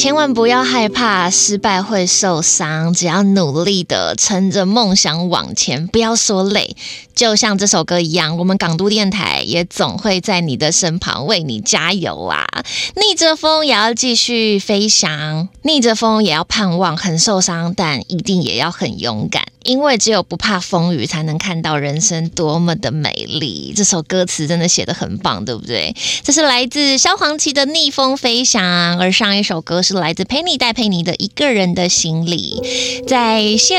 千万不要害怕失败会受伤，只要努力的撑着梦想往前，不要说累。就像这首歌一样，我们港都电台也总会在你的身旁为你加油啊！逆着风也要继续飞翔，逆着风也要盼望，很受伤，但一定也要很勇敢，因为只有不怕风雨，才能看到人生多么的美丽。这首歌词真的写得很棒，对不对？这是来自萧煌奇的《逆风飞翔》，而上一首歌是来自Penny戴佩妮的《一个人的行李》。在